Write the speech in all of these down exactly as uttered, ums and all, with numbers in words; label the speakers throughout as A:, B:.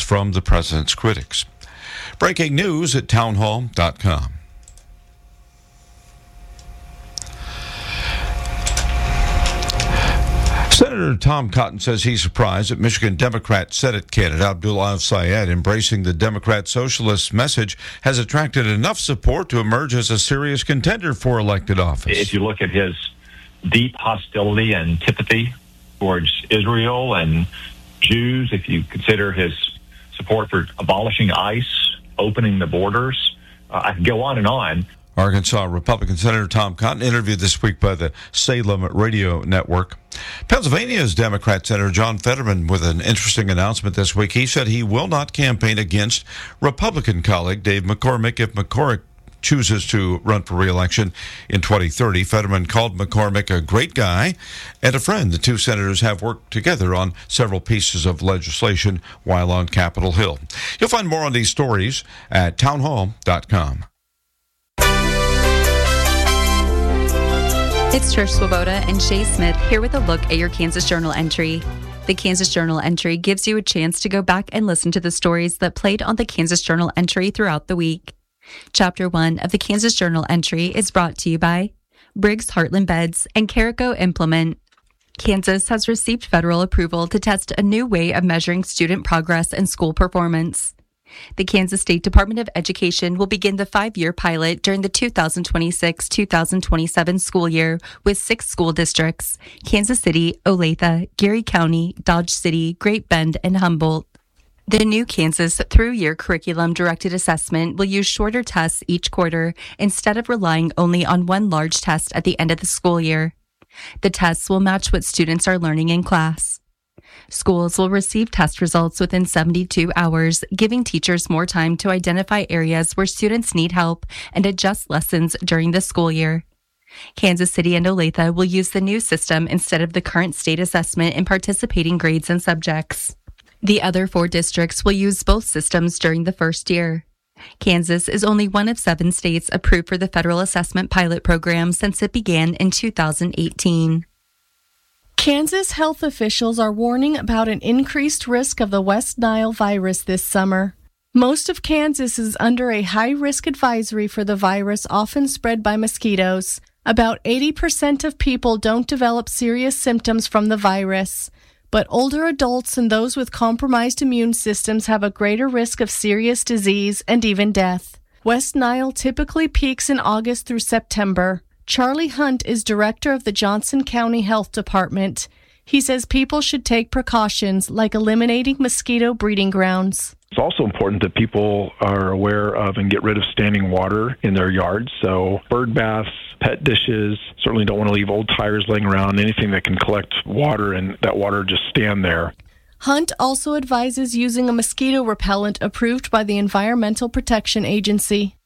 A: from the president's critics. Breaking news at townhall dot com. Senator Tom Cotton says he's surprised that Michigan Democrat Senate candidate Abdullah al-Sayed embracing the Democrat socialist message has attracted enough support to emerge as a serious contender for elected office.
B: If you look at his deep hostility and antipathy towards Israel and Jews, if you consider his support for abolishing ICE, opening the borders, uh, I can go on and on.
A: Arkansas Republican Senator Tom Cotton interviewed this week by the Salem Radio Network. Pennsylvania's Democrat Senator John Fetterman with an interesting announcement this week. He said he will not campaign against Republican colleague Dave McCormick if McCormick chooses to run for re-election in twenty thirty. Fetterman called McCormick a great guy and a friend. The two senators have worked together on several pieces of legislation while on Capitol Hill. You'll find more on these stories at townhall dot com.
C: It's Trish Swoboda and Shay Smith here with a look at your Kansas Journal entry. The Kansas Journal entry gives you a chance to go back and listen to the stories that played on the Kansas Journal entry throughout the week. Chapter one of the Kansas Journal entry is brought to you by Briggs Heartland Beds and Carico Implement. Kansas has received federal approval to test a new way of measuring student progress and school performance. The Kansas State Department of Education will begin the five-year pilot during the two thousand twenty-six two thousand twenty-seven school year with six school districts: Kansas City, Olathe, Geary County, Dodge City, Great Bend, and Humboldt. The new Kansas through-year curriculum-directed assessment will use shorter tests each quarter instead of relying only on one large test at the end of the school year. The tests will match what students are learning in class. Schools will receive test results within seventy-two hours, giving teachers more time to identify areas where students need help and adjust lessons during the school year. Kansas City and Olathe will use the new system instead of the current state assessment in participating grades and subjects. The other four districts will use both systems during the first year. Kansas is only one of seven states approved for the federal assessment pilot program since it began in two thousand eighteen.
D: Kansas health officials are warning about an increased risk of the West Nile virus this summer. Most of Kansas is under a high-risk advisory for the virus often spread by mosquitoes. About eighty percent of people don't develop serious symptoms from the virus, but older adults and those with compromised immune systems have a greater risk of serious disease and even death. West Nile typically peaks in August through September. Charlie Hunt is director of the Johnson County Health Department. He says people should take precautions like eliminating mosquito breeding grounds.
E: It's also important that people are aware of and get rid of standing water in their yards. So bird baths, pet dishes, certainly don't want to leave old tires laying around, anything that can collect water and that water just stand there.
D: Hunt also advises using a mosquito repellent approved by the Environmental Protection Agency.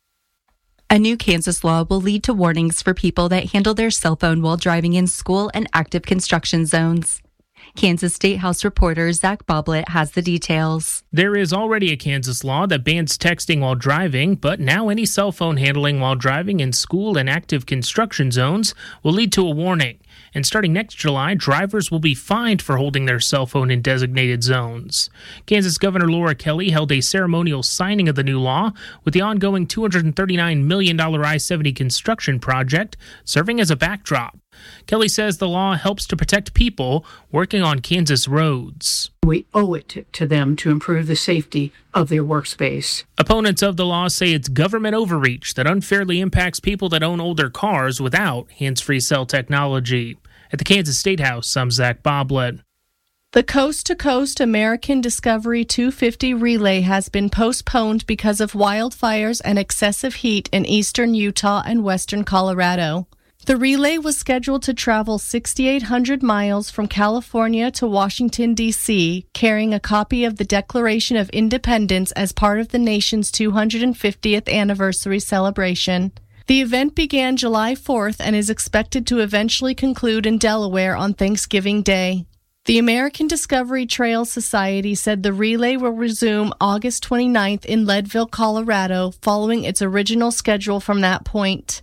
C: A new Kansas law will lead to warnings for people that handle their cell phone while driving in school and active construction zones. Kansas State House reporter Zach Boblet has the details.
F: There is already a Kansas law that bans texting while driving, but now any cell phone handling while driving in school and active construction zones will lead to a warning. And starting next July, drivers will be fined for holding their cell phone in designated zones. Kansas Governor Laura Kelly held a ceremonial signing of the new law, with the ongoing two hundred thirty-nine million dollars I seventy construction project serving as a backdrop. Kelly says the law helps to protect people working on Kansas roads.
G: We owe it to, to them to improve the safety of their workspace.
F: Opponents of the law say it's government overreach that unfairly impacts people that own older cars without hands-free cell technology. At the Kansas State House, I'm Zach Boblet.
D: The Coast to Coast American Discovery two fifty relay has been postponed because of wildfires and excessive heat in eastern Utah and western Colorado. The relay was scheduled to travel six thousand eight hundred miles from California to Washington, D C, carrying a copy of the Declaration of Independence as part of the nation's two hundred fiftieth anniversary celebration. The event began July fourth and is expected to eventually conclude in Delaware on Thanksgiving Day. The American Discovery Trail Society said the relay will resume August twenty-ninth in Leadville, Colorado, following its original schedule from that point.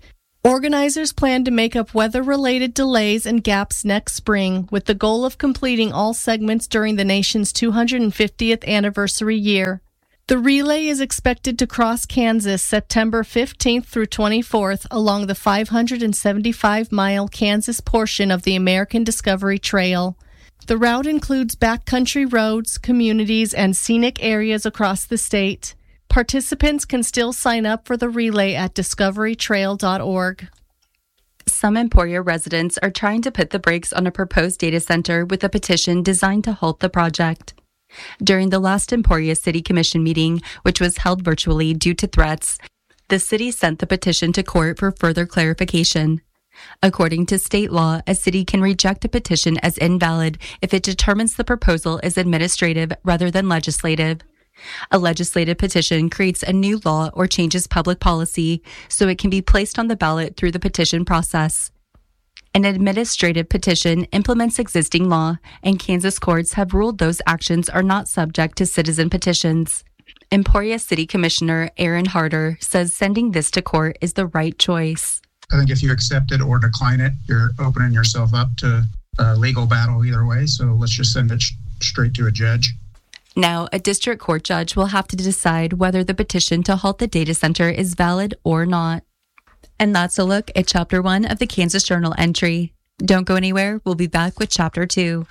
D: Organizers plan to make up weather-related delays and gaps next spring, with the goal of completing all segments during the nation's two hundred fiftieth anniversary year. The relay is expected to cross Kansas September fifteenth through twenty-fourth along the five hundred seventy-five mile Kansas portion of the American Discovery Trail. The route includes backcountry roads, communities, and scenic areas across the state. Participants can still sign up for the relay at discovery trail dot org.
C: Some Emporia residents are trying to put the brakes on a proposed data center with a petition designed to halt the project. During the last Emporia City Commission meeting, which was held virtually due to threats, the city sent the petition to court for further clarification. According to state law, a city can reject a petition as invalid if it determines the proposal is administrative rather than legislative. A legislative petition creates a new law or changes public policy, so it can be placed on the ballot through the petition process. An administrative petition implements existing law, and Kansas courts have ruled those actions are not subject to citizen petitions. Emporia City Commissioner Aaron Harder says sending this to court is the right choice.
H: I think if you accept it or decline it, you're opening yourself up to a legal battle either way, so let's just send it sh- straight to a judge.
C: Now, a district court judge will have to decide whether the petition to halt the data center is valid or not. And that's a look at Chapter one of the Kansas Journal entry. Don't go anywhere. We'll be back with Chapter two.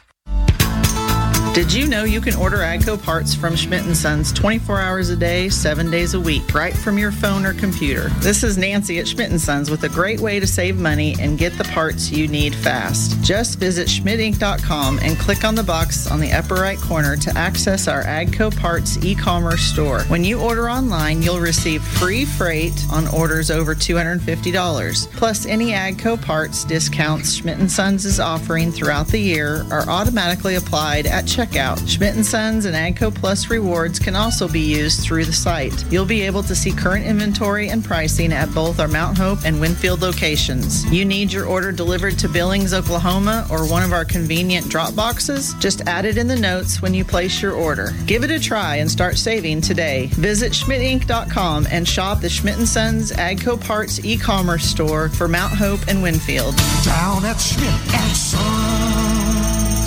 I: Did you know you can order AGCO parts from Schmidt and Sons twenty-four hours a day, seven days a week, right from your phone or computer? This is Nancy at Schmidt and Sons with a great way to save money and get the parts you need fast. Just visit schmidt inc dot com and click on the box on the upper right corner to access our AGCO parts e-commerce store. When you order online, you'll receive free freight on orders over two hundred fifty dollars. Plus, any AGCO parts discounts Schmidt and Sons is offering throughout the year are automatically applied at checkout. Schmidt and Sons and AGCO Plus rewards can also be used through the site. You'll be able to see current inventory and pricing at both our Mount Hope and Winfield locations. You need your order delivered to Billings, Oklahoma, or one of our convenient drop boxes? Just add it in the notes when you place your order. Give it a try and start saving today. Visit schmidt inc dot com and shop the Schmidt and Sons AGCO Parts e-commerce store for Mount Hope and Winfield.
J: Down at Schmidt and Sons.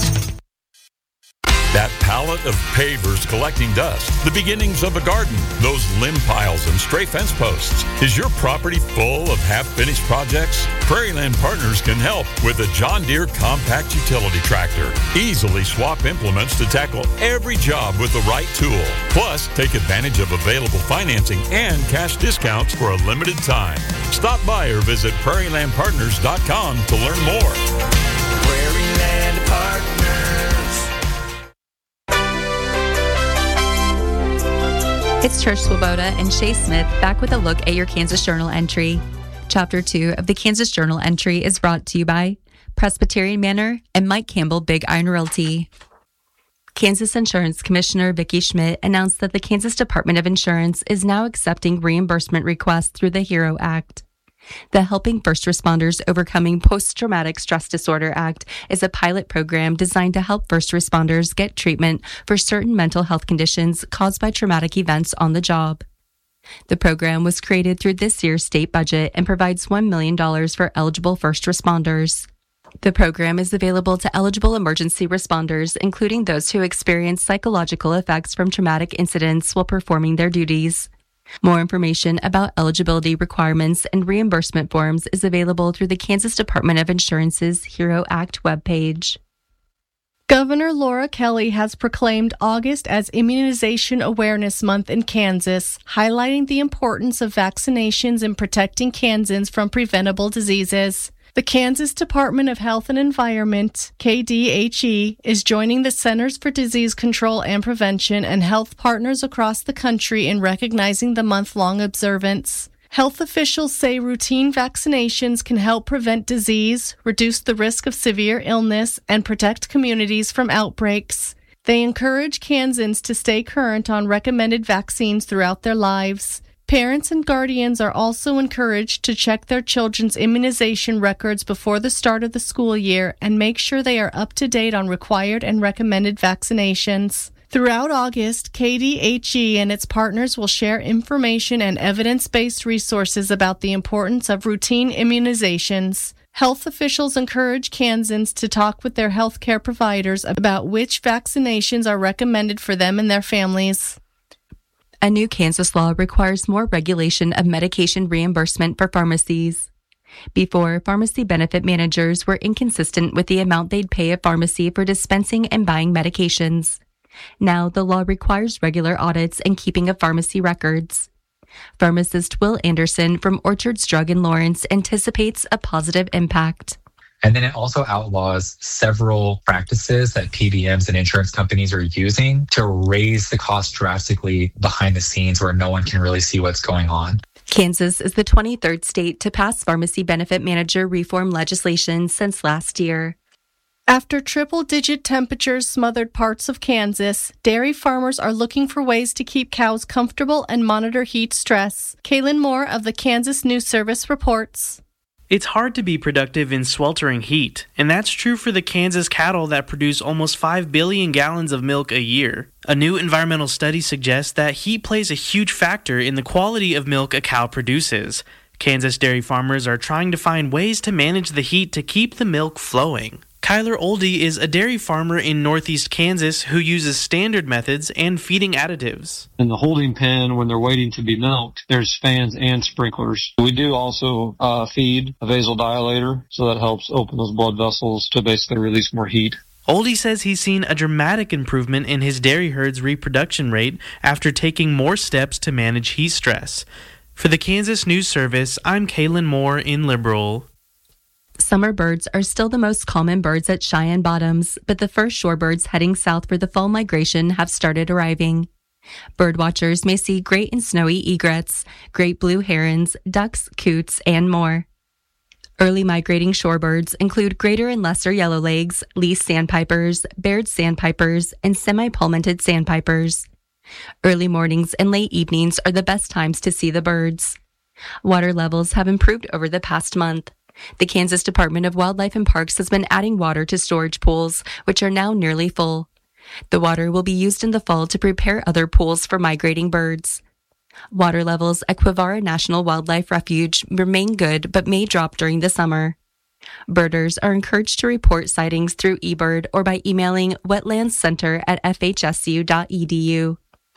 K: That pallet of pavers collecting dust, the beginnings of a garden, those limb piles and stray fence posts. Is your property full of half-finished projects? Prairie Land Partners can help with a John Deere compact utility tractor. Easily swap implements to tackle every job with the right tool. Plus, take advantage of available financing and cash discounts for a limited time. Stop by or visit prairie land partners dot com to learn more.
J: Prairie Land Partners.
C: It's Trish Swoboda and Shay Smith back with a look at your Kansas Journal entry. Chapter two of the Kansas Journal entry is brought to you by Presbyterian Manor and Mike Campbell Big Iron Realty. Kansas Insurance Commissioner Vicki Schmidt announced that the Kansas Department of Insurance is now accepting reimbursement requests through the HERO Act. The Helping First Responders Overcoming Post-Traumatic Stress Disorder Act is a pilot program designed to help first responders get treatment for certain mental health conditions caused by traumatic events on the job. The program was created through this year's state budget and provides one million dollars for eligible first responders. The program is available to eligible emergency responders, including those who experience psychological effects from traumatic incidents while performing their duties. More information about eligibility requirements and reimbursement forms is available through the Kansas Department of Insurance's HERO Act webpage.
D: Governor Laura Kelly has proclaimed August as Immunization Awareness Month in Kansas, highlighting the importance of vaccinations in protecting Kansans from preventable diseases. The Kansas Department of Health and Environment, K D H E, is joining the Centers for Disease Control and Prevention and health partners across the country in recognizing the month-long observance. Health officials say routine vaccinations can help prevent disease, reduce the risk of severe illness, and protect communities from outbreaks. They encourage Kansans to stay current on recommended vaccines throughout their lives. Parents and guardians are also encouraged to check their children's immunization records before the start of the school year and make sure they are up to date on required and recommended vaccinations. Throughout August, K D H E and its partners will share information and evidence-based resources about the importance of routine immunizations. Health officials encourage Kansans to talk with their health care providers about which vaccinations are recommended for them and their families.
C: A new Kansas law requires more regulation of medication reimbursement for pharmacies. Before, pharmacy benefit managers were inconsistent with the amount they'd pay a pharmacy for dispensing and buying medications. Now, the law requires regular audits and keeping of pharmacy records. Pharmacist Will Anderson from Orchards Drug in Lawrence anticipates a positive impact.
L: And then it also outlaws several practices that P B Ms and insurance companies are using to raise the cost drastically behind the scenes where no one can really see what's going on.
C: Kansas is the twenty-third state to pass pharmacy benefit manager reform legislation since last year.
D: After triple-digit temperatures smothered parts of Kansas, dairy farmers are looking for ways to keep cows comfortable and monitor heat stress. Kaylin Moore of the Kansas News Service reports.
M: It's hard to be productive in sweltering heat, and that's true for the Kansas cattle that produce almost five billion gallons of milk a year. A new environmental study suggests that heat plays a huge factor in the quality of milk a cow produces. Kansas dairy farmers are trying to find ways to manage the heat to keep the milk flowing. Kyler Oldie is a dairy farmer in northeast Kansas who uses standard methods and feeding additives.
N: In the holding pen, when they're waiting to be milked, there's fans and sprinklers. We do also uh, feed a vasodilator, so that helps open those blood vessels to basically release more heat.
M: Oldie says he's seen a dramatic improvement in his dairy herd's reproduction rate after taking more steps to manage heat stress. For the Kansas News Service, I'm Kaylin Moore in Liberal.
C: Summer birds are still the most common birds at Cheyenne Bottoms, but the first shorebirds heading south for the fall migration have started arriving. Birdwatchers may see great and snowy egrets, great blue herons, ducks, coots, and more. Early migrating shorebirds include greater and lesser yellowlegs, least sandpipers, Baird sandpipers, and semi-palmated sandpipers. Early mornings and late evenings are the best times to see the birds. Water levels have improved over the past month. The Kansas Department of Wildlife and Parks has been adding water to storage pools, which are now nearly full. The water will be used in the fall to prepare other pools for migrating birds. Water levels at Quivara National Wildlife Refuge remain good but may drop during the summer. Birders are encouraged to report sightings through eBird or by emailing wetlandscenter at f h s u dot e d u.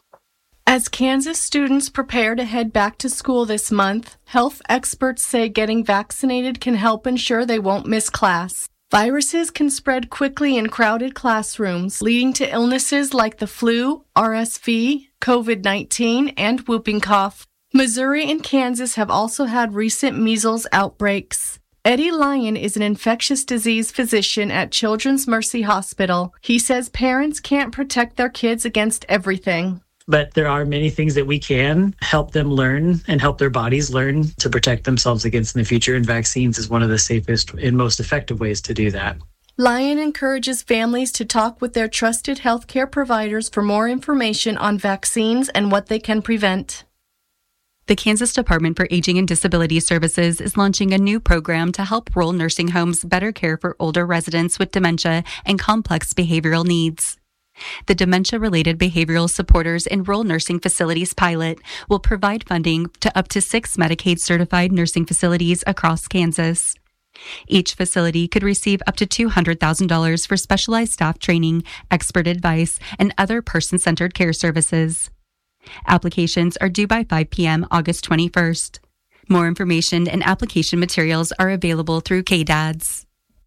D: As Kansas students prepare to head back to school this month, health experts say getting vaccinated can help ensure they won't miss class. Viruses can spread quickly in crowded classrooms, leading to illnesses like the flu, R S V, covid nineteen, and whooping cough. Missouri and Kansas have also had recent measles outbreaks. Eddie Lyon is an infectious disease physician at Children's Mercy Hospital. He says parents can't protect their kids against everything.
O: But there are many things that we can help them learn and help their bodies learn to protect themselves against in the future, and vaccines is one of the safest and most effective ways to do that.
D: Lyon encourages families to talk with their trusted healthcare providers for more information on vaccines and what they can prevent.
C: The Kansas Department for Aging and Disability Services is launching a new program to help rural nursing homes better care for older residents with dementia and complex behavioral needs. The Dementia-Related Behavioral Supporters in Rural Nursing Facilities pilot will provide funding to up to six Medicaid-certified nursing facilities across Kansas. Each facility could receive up to two hundred thousand dollars for specialized staff training, expert advice, and other person-centered care services. Applications are due by five p.m. August twenty-first. More information and application materials are available through K D A D S.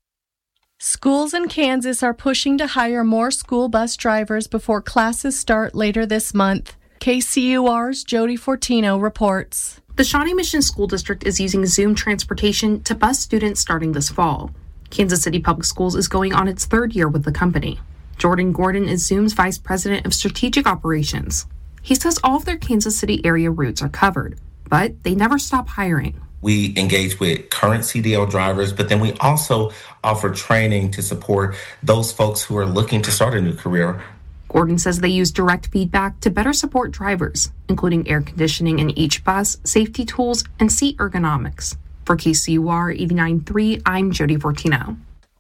D: Schools in Kansas are pushing to hire more school bus drivers before classes start later this month. K C U R's Jody Fortino reports.
P: The Shawnee Mission School District is using Zoom transportation to bus students starting this fall. Kansas City Public Schools is going on its third year with the company. Jordan Gordon is Zoom's Vice President of Strategic Operations. He says all of their Kansas City area routes are covered, but they never stop hiring.
Q: We engage with current C D L drivers, but then we also offer training to support those folks who are looking to start a new career.
P: Gordon says they use direct feedback to better support drivers, including air conditioning in each bus, safety tools, and seat ergonomics. For K C U R eighty-nine point three, I'm Jody Fortino.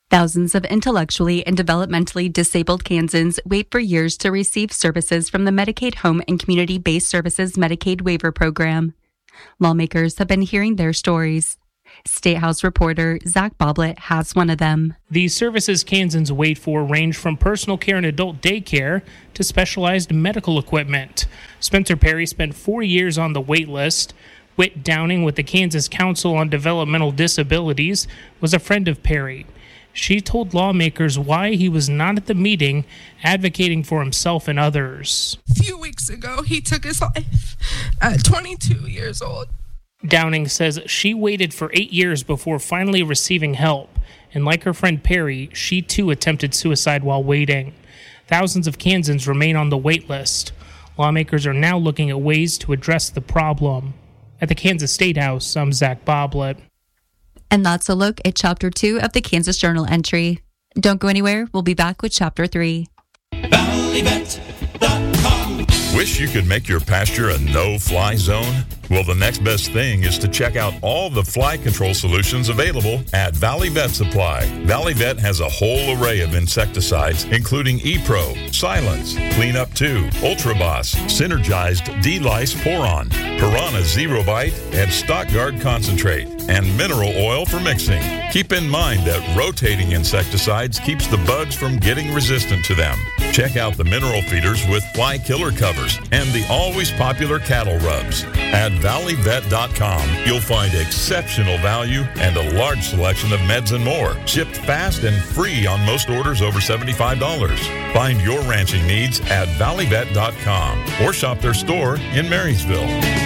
C: Thousands of intellectually and developmentally disabled Kansans wait for years to receive services from the Medicaid Home and Community-Based Services Medicaid Waiver Program. Lawmakers have been hearing their stories. State House reporter Zach Boblet has one of them.
F: The services Kansans wait for range from personal care and adult daycare to specialized medical equipment. Spencer Perry spent four years on the wait list. Whit Downing with the Kansas Council on Developmental Disabilities was a friend of Perry. She told lawmakers why he was not at the meeting advocating for himself and others.
R: A few weeks ago, he took his life at twenty-two years old.
F: Downing says she waited for eight years before finally receiving help, and like her friend Perry, she too attempted suicide while waiting. Thousands of Kansans remain on the wait list. Lawmakers are now looking at ways to address the problem. At the Kansas State House, I'm Zach Boblet.
C: And that's a look at Chapter two of the Kansas Journal entry. Don't go anywhere. We'll be back with Chapter three.
K: Valley Vet dot com. Wish you could make your pasture a no-fly zone? Well, the next best thing is to check out all the fly control solutions available at Valley Vet Supply. Valley Vet has a whole array of insecticides, including E-Pro, Silence, Clean Up two, Ultra Boss, Synergized D-Lice Poron, Piranha Zero Bite, and Stock Guard Concentrate, and mineral oil for mixing. Keep in mind that rotating insecticides keeps the bugs from getting resistant to them. Check out the mineral feeders with fly killer covers and the always popular cattle rubs. At Valley Vet dot com, you'll find exceptional value and a large selection of meds and more, shipped fast and free on most orders over seventy-five dollars. Find your ranching needs at Valley Vet dot com or shop their store in Marysville.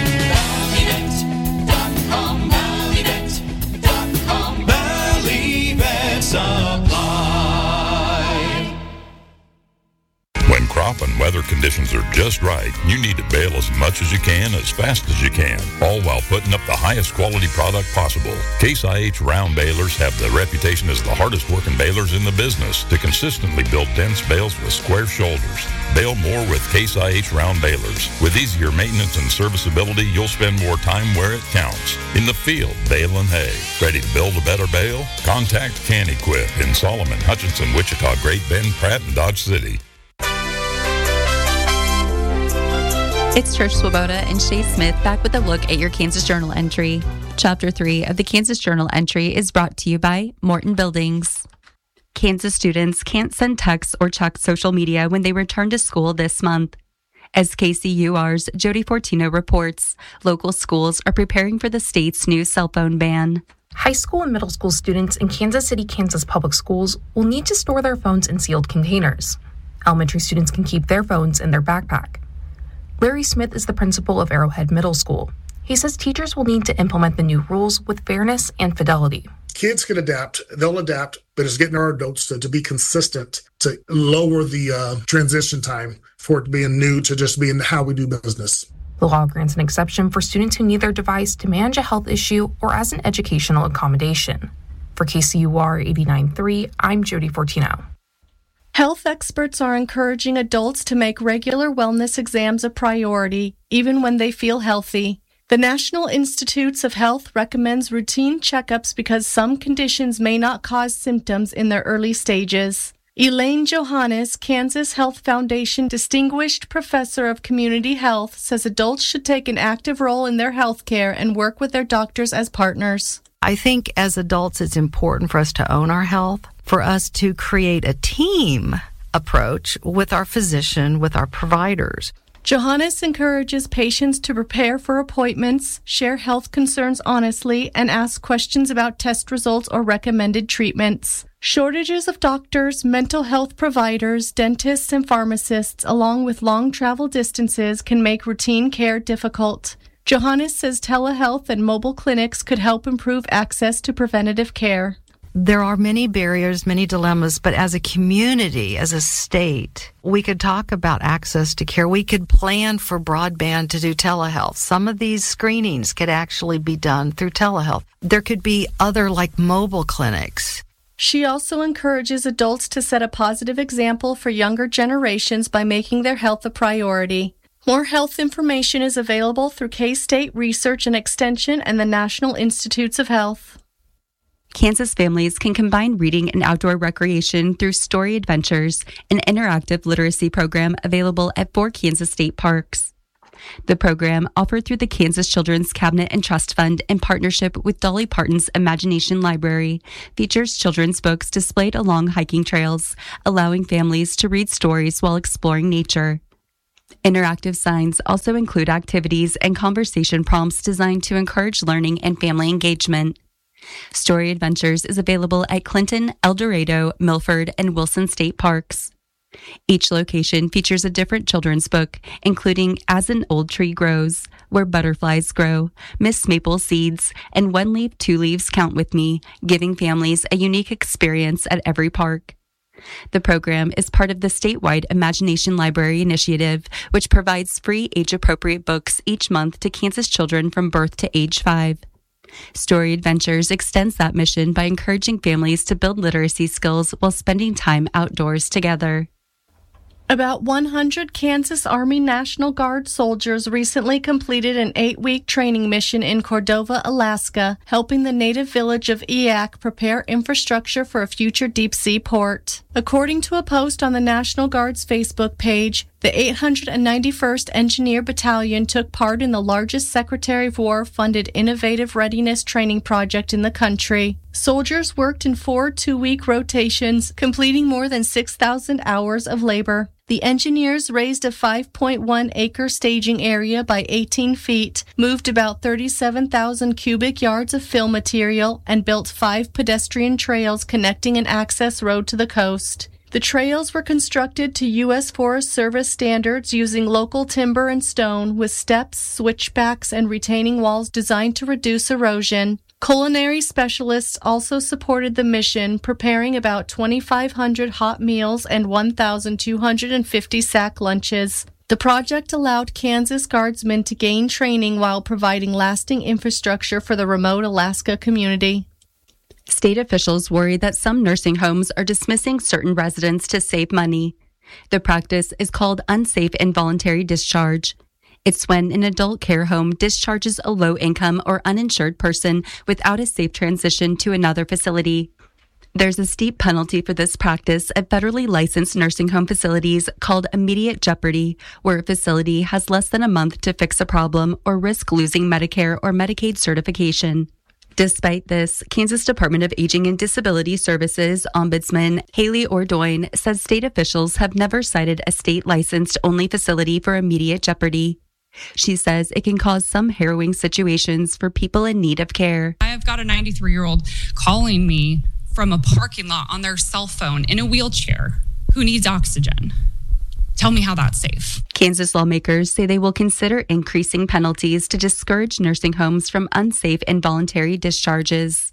J: Valley Vet dot com, Valley Vet dot com, Valley Vet Supply.
K: When crop and weather conditions are just right, you need to bale as much as you can, as fast as you can, all while putting up the highest quality product possible. Case I H round balers have the reputation as the hardest working balers in the business to consistently build dense bales with square shoulders. Bale more with Case I H round balers. With easier maintenance and serviceability, you'll spend more time where it counts. In the field, baling hay. Ready to build a better bale? Contact Can-Equip in Solomon, Hutchinson, Wichita, Great Bend, Pratt, and Dodge City.
C: It's Trish Swoboda and Shay Smith back with a look at your Kansas Journal entry. Chapter three of the Kansas Journal entry is brought to you by Morton Buildings. Kansas students can't send texts or check social media when they return to school this month. As K C U R's Jody Fortino reports, local schools are preparing for the state's new cell phone ban.
P: High school and middle school students in Kansas City, Kansas public schools will need to store their phones in sealed containers. Elementary students can keep their phones in their backpack. Larry Smith is the principal of Arrowhead Middle School. He says teachers will need to implement the new rules with fairness and fidelity.
S: Kids can adapt, they'll adapt, but it's getting our adults to, to be consistent, to lower the uh, transition time for it being new to just being how we do business.
P: The law grants an exception for students who need their device to manage a health issue or as an educational accommodation. For K C U R eighty-nine point three, I'm Jody Fortino.
D: Health experts are encouraging adults to make regular wellness exams a priority, even when they feel healthy. The National Institutes of Health recommends routine checkups because some conditions may not cause symptoms in their early stages. Elaine Johannes, Kansas Health Foundation Distinguished Professor of Community Health, says adults should take an active role in their health care and work with their doctors as partners.
T: I think as adults, it's important for us to own our health, for us to create a team approach with our physician, with our providers.
D: Johannes encourages patients to prepare for appointments, share health concerns honestly, and ask questions about test results or recommended treatments. Shortages of doctors, mental health providers, dentists, and pharmacists, along with long travel distances, can make routine care difficult. Johannes says telehealth and mobile clinics could help improve access to preventative care.
T: There are many barriers, many dilemmas, but as a community, as a state, we could talk about access to care. We could plan for broadband to do telehealth. Some of these screenings could actually be done through telehealth. There could be other like mobile clinics.
D: She also encourages adults to set a positive example for younger generations by making their health a priority. More health information is available through K-State Research and Extension and the National Institutes of Health.
C: Kansas families can combine reading and outdoor recreation through Story Adventures, an interactive literacy program available at four Kansas state parks. The program, offered through the Kansas Children's Cabinet and Trust Fund in partnership with Dolly Parton's Imagination Library, features children's books displayed along hiking trails, allowing families to read stories while exploring nature. Interactive signs also include activities and conversation prompts designed to encourage learning and family engagement. Story Adventures is available at Clinton, El Dorado, Milford, and Wilson State Parks. Each location features a different children's book, including As an Old Tree Grows, Where Butterflies Grow, Miss Maple Seeds, and One Leaf, Two Leaves Count With Me, giving families a unique experience at every park. The program is part of the statewide Imagination Library Initiative, which provides free age-appropriate books each month to Kansas children from birth to age five. Story Adventures extends that mission by encouraging families to build literacy skills while spending time outdoors together.
D: About one hundred Kansas Army National Guard soldiers recently completed an eight-week training mission in Cordova, Alaska, helping the native village of Eyak prepare infrastructure for a future deep-sea port. According to a post on the National Guard's Facebook page, the eight hundred ninety-first Engineer Battalion took part in the largest Secretary of War-funded innovative readiness training project in the country. Soldiers worked in four two-week rotations, completing more than six thousand hours of labor. The engineers raised a five point one acre staging area by eighteen feet, moved about thirty-seven thousand cubic yards of fill material, and built five pedestrian trails connecting an access road to the coast. The trails were constructed to U S Forest Service standards using local timber and stone, with steps, switchbacks, and retaining walls designed to reduce erosion. Culinary specialists also supported the mission, preparing about twenty-five hundred hot meals and one thousand two hundred fifty sack lunches. The project allowed Kansas Guardsmen to gain training while providing lasting infrastructure for the remote Alaska community.
C: State officials worry that some nursing homes are dismissing certain residents to save money. The practice is called unsafe involuntary discharge. It's when an adult care home discharges a low-income or uninsured person without a safe transition to another facility. There's a steep penalty for this practice at federally licensed nursing home facilities called immediate jeopardy, where a facility has less than a month to fix a problem or risk losing Medicare or Medicaid certification. Despite this, Kansas Department of Aging and Disability Services Ombudsman Haley Ordoin says state officials have never cited a state-licensed only facility for immediate jeopardy. She says it can cause some harrowing situations for people in need of care.
U: I have got a ninety-three-year-old calling me from a parking lot on their cell phone in a wheelchair who needs oxygen. Tell me how that's safe.
C: Kansas lawmakers say they will consider increasing penalties to discourage nursing homes from unsafe involuntary discharges.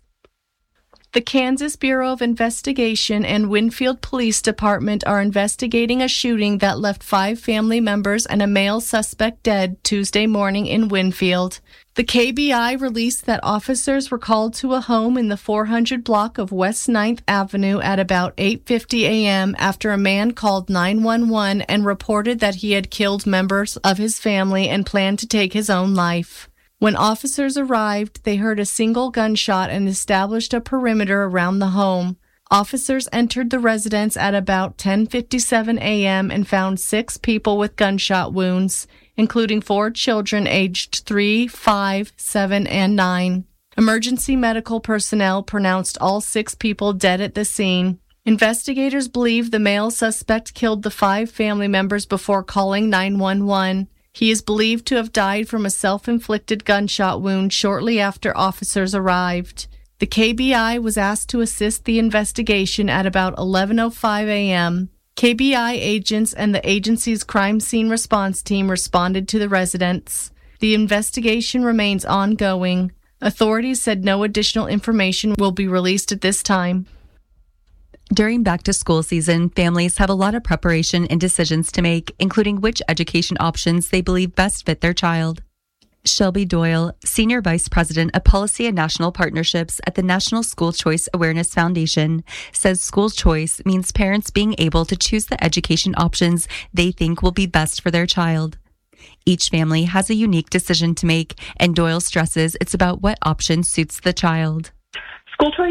D: The Kansas Bureau of Investigation and Winfield Police Department are investigating a shooting that left five family members and a male suspect dead Tuesday morning in Winfield. The K B I released that officers were called to a home in the four hundred block of West ninth Avenue at about eight fifty a.m. after a man called nine one one and reported that he had killed members of his family and planned to take his own life. When officers arrived, they heard a single gunshot and established a perimeter around the home. Officers entered the residence at about ten fifty-seven a.m. and found six people with gunshot wounds, including four children aged three, five, seven, and nine. Emergency medical personnel pronounced all six people dead at the scene. Investigators believe the male suspect killed the five family members before calling nine one one. He is believed to have died from a self-inflicted gunshot wound shortly after officers arrived. The K B I was asked to assist the investigation at about eleven oh five a.m. K B I agents and the agency's crime scene response team responded to the residence. The investigation remains ongoing. Authorities said no additional information will be released at this time.
C: During back-to-school season, families have a lot of preparation and decisions to make, including which education options they believe best fit their child. Shelby Doyle, Senior Vice President of Policy and National Partnerships at the National School Choice Awareness Foundation, says school choice means parents being able to choose the education options they think will be best for their child. Each family has a unique decision to make, and Doyle stresses it's about what option suits the child.
V: School choice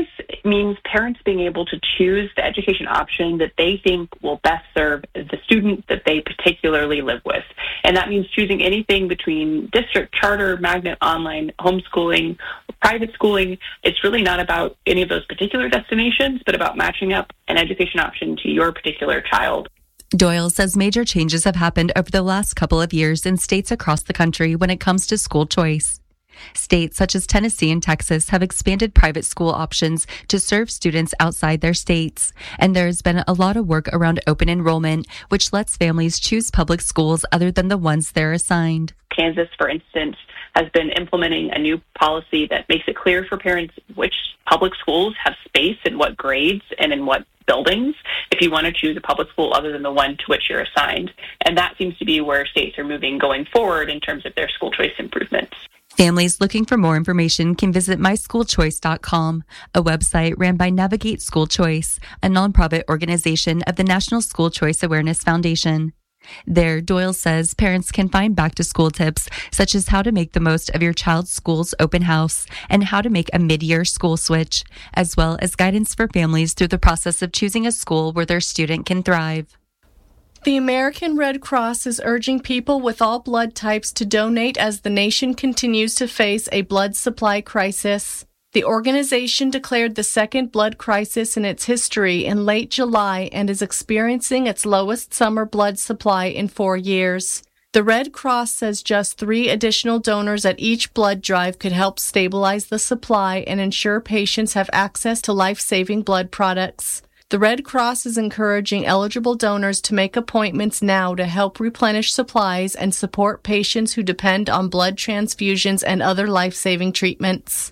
B: means parents being able to choose the education option that they think will best serve the student that they particularly live with. And that means choosing anything between district, charter, magnet, online, homeschooling, private schooling. It's really not about any of those particular destinations, but about matching up an education option to your particular child.
C: Doyle says major changes have happened over the last couple of years in states across the country when it comes to school choice. States such as Tennessee and Texas have expanded private school options to serve students outside their states. And there has been a lot of work around open enrollment, which lets families choose public schools other than the ones they're assigned.
B: Kansas, for instance, has been implementing a new policy that makes it clear for parents which public schools have space in what grades and in what buildings if you want to choose a public school other than the one to which you're assigned. And that seems to be where states are moving going forward in terms of their school choice improvements.
C: Families looking for more information can visit my school choice dot com, a website ran by Navigate School Choice, a nonprofit organization of the National School Choice Awareness Foundation. There, Doyle says parents can find back-to-school tips, such as how to make the most of your child's school's open house and how to make a mid-year school switch, as well as guidance for families through the process of choosing a school where their student can thrive.
D: The American Red Cross is urging people with all blood types to donate as the nation continues to face a blood supply crisis. The organization declared the second blood crisis in its history in late July and is experiencing its lowest summer blood supply in four years. The Red Cross says just three additional donors at each blood drive could help stabilize the supply and ensure patients have access to life-saving blood products. The Red Cross is encouraging eligible donors to make appointments now to help replenish supplies and support patients who depend on blood transfusions and other life-saving treatments.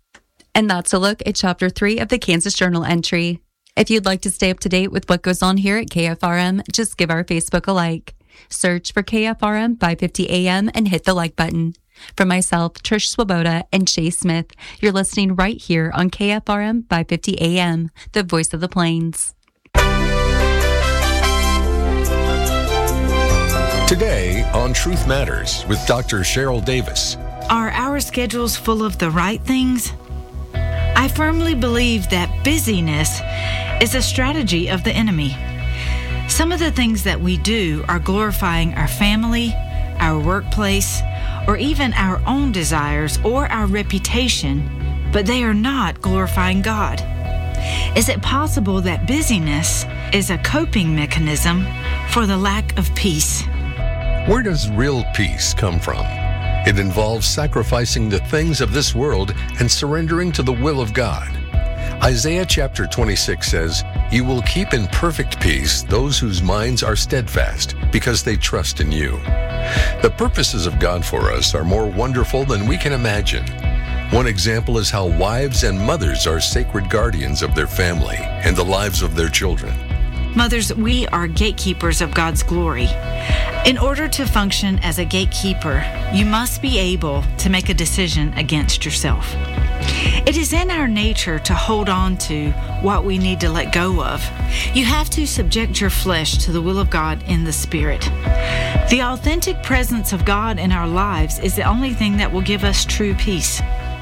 C: And that's a look at Chapter three of the Kansas Journal entry. If you'd like to stay up to date with what goes on here at K F R M, just give our Facebook a like. Search for K F R M five fifty A M and hit the like button. For myself, Trish Swoboda, and Chase Smith, you're listening right here on K F R M five fifty A M, the voice of the Plains.
V: Today on Truth Matters with Doctor Cheryl Davis.
W: Are our schedules full of the right things? I firmly believe that busyness is a strategy of the enemy. Some of the things that we do are glorifying our family, our workplace, or even our own desires or our reputation, but they are not glorifying God. Is it possible that busyness is a coping mechanism for the lack of peace?
V: Where does real peace come from? It involves sacrificing the things of this world and surrendering to the will of God. Isaiah chapter twenty-six says, "You will keep in perfect peace those whose minds are steadfast, because they trust in you." The purposes of God for us are more wonderful than we can imagine. One example is how wives and mothers are sacred guardians of their family and the lives of their children.
W: Mothers, we are gatekeepers of God's glory. In order to function as a gatekeeper, you must be able to make a decision against yourself. It is in our nature to hold on to what we need to let go of. You have to subject your flesh to the will of God in the Spirit. The authentic presence of God in our lives is the only thing that will give us true peace.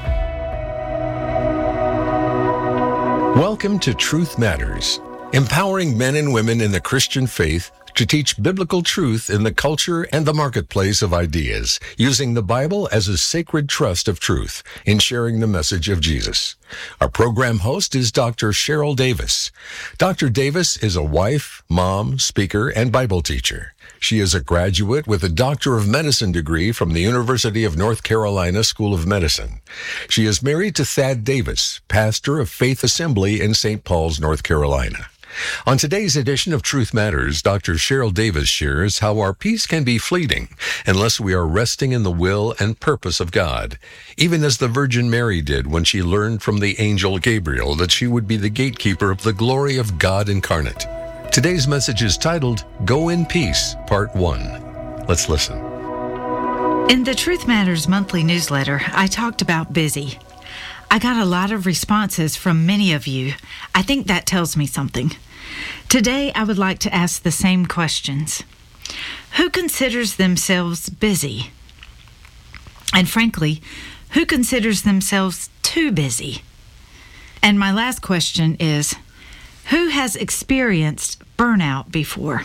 V: Welcome to Truth Matters, empowering men and women in the Christian faith to teach biblical truth in the culture and the marketplace of ideas, using the Bible as a sacred trust of truth in sharing the message of Jesus. Our program host is Doctor Cheryl Davis. Doctor Davis is a wife, mom, speaker, and Bible teacher. She is a graduate with a Doctor of Medicine degree from the University of North Carolina School of Medicine. She is married to Thad Davis, pastor of Faith Assembly in Saint Paul's, North Carolina. On today's edition of Truth Matters, Doctor Cheryl Davis shares how our peace can be fleeting unless we are resting in the will and purpose of God, even as the Virgin Mary did when she learned from the angel Gabriel that she would be the gatekeeper of the glory of God incarnate. Today's message is titled, Go in Peace, Part one. Let's listen.
W: In the Truth Matters monthly newsletter, I talked about busy. I got a lot of responses from many of you. I think that tells me something. Today, I would like to ask the same questions. Who considers themselves busy? And frankly, who considers themselves too busy? And my last question is, who has experienced burnout before?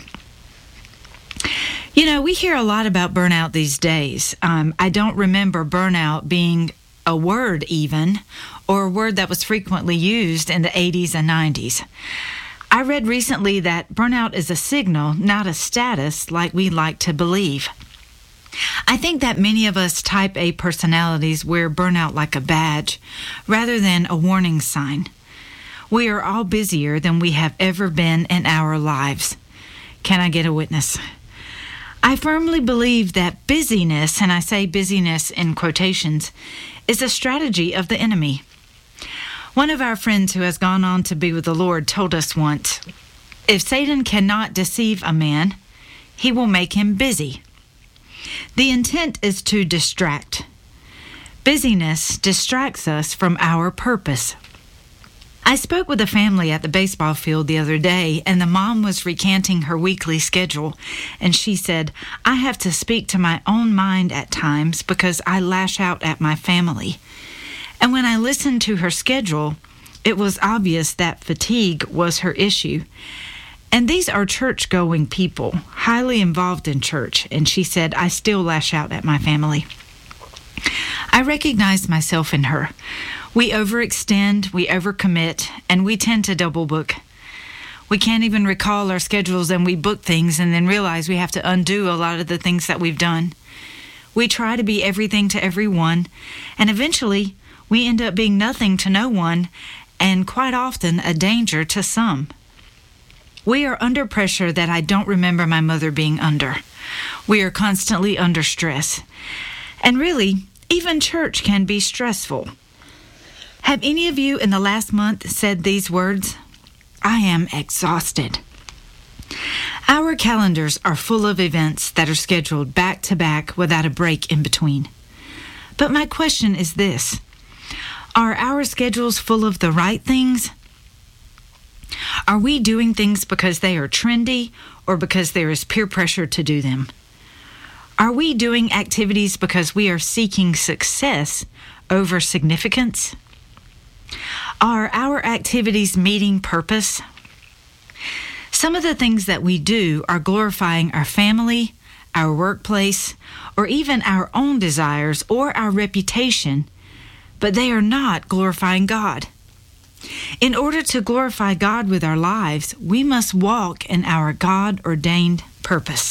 W: You know, we hear a lot about burnout these days. Um, I don't remember burnout being a word even, or a word that was frequently used in the eighties and nineties. I read recently that burnout is a signal, not a status like we like to believe. I think that many of us type A personalities wear burnout like a badge rather than a warning sign. We are all busier than we have ever been in our lives. Can I get a witness? I firmly believe that busyness, and I say busyness in quotations, is a strategy of the enemy. One of our friends who has gone on to be with the Lord told us once, if Satan cannot deceive a man, he will make him busy. The intent is to distract. Busyness distracts us from our purpose. I spoke with a family at the baseball field the other day, and the mom was recanting her weekly schedule, and she said, I have to speak to my own mind at times because I lash out at my family. And when I listened to her schedule, it was obvious that fatigue was her issue. And these are church-going people, highly involved in church, and she said, I still lash out at my family. I recognize myself in her. We overextend, we overcommit, and we tend to double book. We can't even recall our schedules, and we book things and then realize we have to undo a lot of the things that we've done. We try to be everything to everyone, and eventually we end up being nothing to no one, and quite often a danger to some. We are under pressure that I don't remember my mother being under. We are constantly under stress. And really, even church can be stressful. Have any of you in the last month said these words? I am exhausted. Our calendars are full of events that are scheduled back to back without a break in between. But my question is this. Are our schedules full of the right things? Are we doing things because they are trendy or because there is peer pressure to do them? Are we doing activities because we are seeking success over significance? Are our activities meeting purpose? Some of the things that we do are glorifying our family, our workplace, or even our own desires or our reputation, but they are not glorifying God. In order to glorify God with our lives, we must walk in our God-ordained purpose.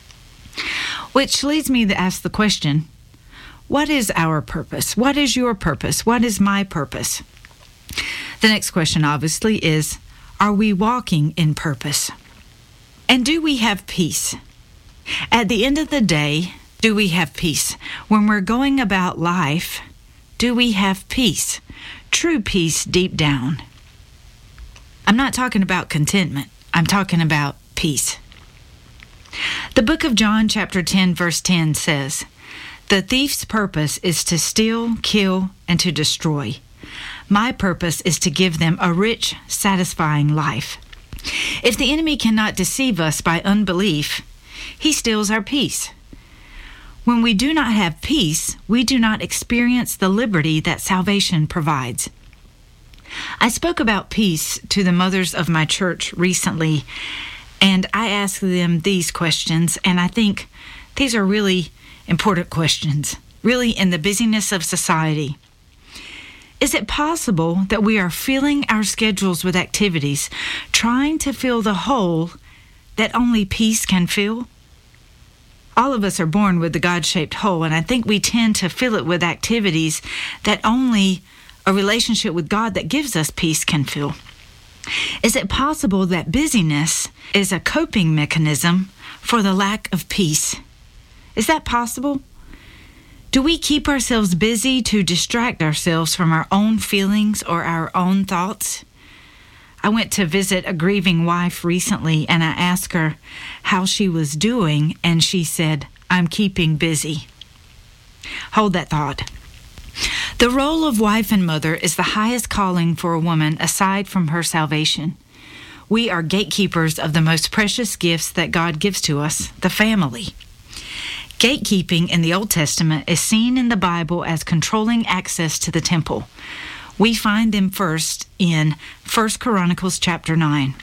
W: Which leads me to ask the question, what is our purpose? What is your purpose? What is my purpose? The next question, obviously, is, are we walking in purpose? And do we have peace? At the end of the day, do we have peace? When we're going about life, do we have peace? True peace deep down. I'm not talking about contentment. I'm talking about peace. The book of John, chapter ten, verse ten says, the thief's purpose is to steal, kill, and to destroy. My purpose is to give them a rich, satisfying life. If the enemy cannot deceive us by unbelief, he steals our peace. When we do not have peace, we do not experience the liberty that salvation provides. I spoke about peace to the mothers of my church recently, and I asked them these questions, and I think these are really important questions, really in the busyness of society. Is it possible that we are filling our schedules with activities, trying to fill the hole that only peace can fill? All of us are born with the God-shaped hole, and I think we tend to fill it with activities that only a relationship with God that gives us peace can fill. Is it possible that busyness is a coping mechanism for the lack of peace? Is that possible? Do we keep ourselves busy to distract ourselves from our own feelings or our own thoughts? I went to visit a grieving wife recently, and I asked her how she was doing, and she said, I'm keeping busy. Hold that thought. The role of wife and mother is the highest calling for a woman aside from her salvation. We are gatekeepers of the most precious gifts that God gives to us, the family. Gatekeeping in the Old Testament is seen in the Bible as controlling access to the temple. We find them first in First Chronicles chapter nine.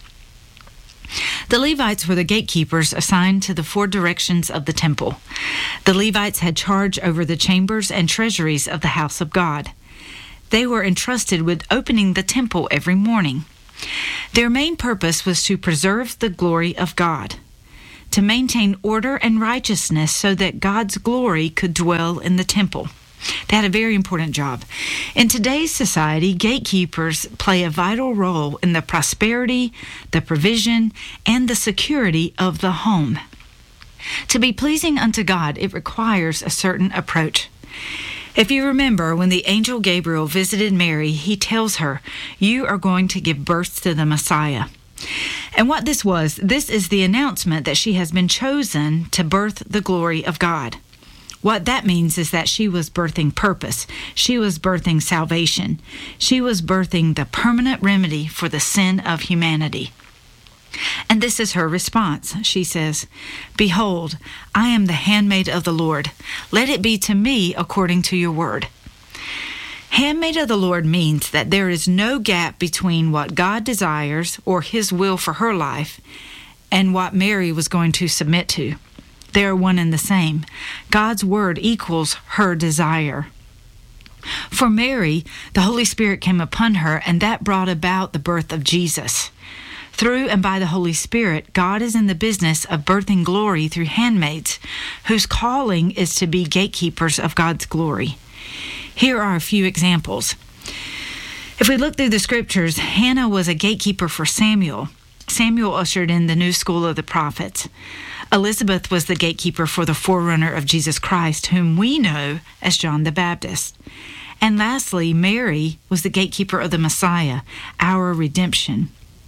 W: The Levites were the gatekeepers assigned to the four directions of the temple. The Levites had charge over the chambers and treasuries of the house of God. They were entrusted with opening the temple every morning. Their main purpose was to preserve the glory of God, to maintain order and righteousness so that God's glory could dwell in the temple. They had a very important job. In today's society, gatekeepers play a vital role in the prosperity, the provision, and the security of the home. To be pleasing unto God, it requires a certain approach. If you remember, when the angel Gabriel visited Mary, he tells her, "You are going to give birth to the Messiah." And what this was, this is the announcement that she has been chosen to birth the glory of God. What that means is that she was birthing purpose. She was birthing salvation. She was birthing the permanent remedy for the sin of humanity. And this is her response. She says, "Behold, I am the handmaid of the Lord. Let it be to me according to your word." Handmaid of the Lord means that there is no gap between what God desires or his will for her life and what Mary was going to submit to. They are one and the same. God's word equals her desire. For Mary, the Holy Spirit came upon her, and that brought about the birth of Jesus. Through and by the Holy Spirit, God is in the business of birthing glory through handmaids, whose calling is to be gatekeepers of God's glory. Here are a few examples. If we look through the scriptures, Hannah was a gatekeeper for Samuel. Samuel ushered in the new school of the prophets. Elizabeth was the gatekeeper for the forerunner of Jesus Christ, whom we know as John the Baptist. And lastly, Mary was the gatekeeper of the Messiah, our redemption.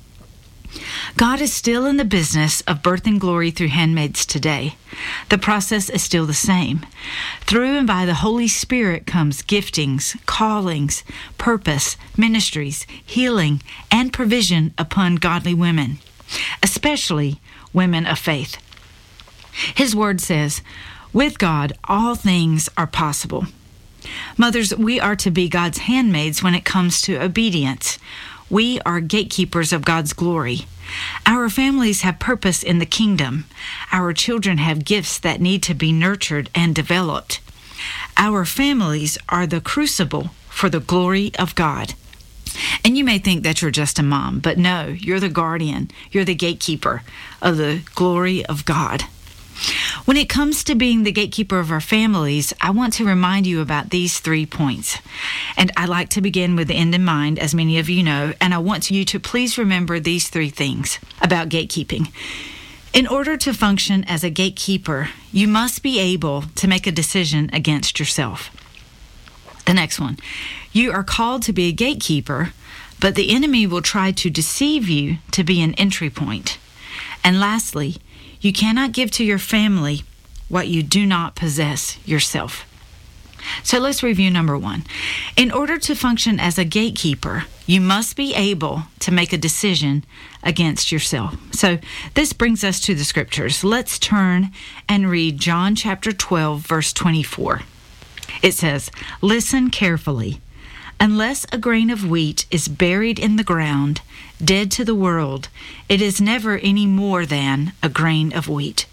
W: God is still in the business of birthing glory through handmaids today. The process is still the same. Through and by the Holy Spirit comes giftings, callings, purpose, ministries, healing, and provision upon godly women, especially women of faith. His word says, "With God, all things are possible." Mothers, we are to be God's handmaids when it comes to obedience. We are gatekeepers of God's glory. Our families have purpose in the kingdom. Our children have gifts that need to be nurtured and developed. Our families are the crucible for the glory of God. And you may think that you're just a mom, but no, you're the guardian. You're the gatekeeper of the glory of God. When it comes to being the gatekeeper of our families, I want to remind you about these three points. And I like to begin with the end in mind, as many of you know, and I want you to please remember these three things about gatekeeping. In order to function as a gatekeeper, you must be able to make a decision against yourself. The next one, you are called to be a gatekeeper, but the enemy will try to deceive you to be an entry point. And lastly, you cannot give to your family what you do not possess yourself. So let's review number one. In order to function as a gatekeeper, you must be able to make a decision against yourself. So this brings us to the scriptures. Let's turn and read John chapter twelve, verse twenty-four. It says, "Listen carefully. Unless a grain of wheat is buried in the ground, dead to the world, it is never any more than a grain of wheat."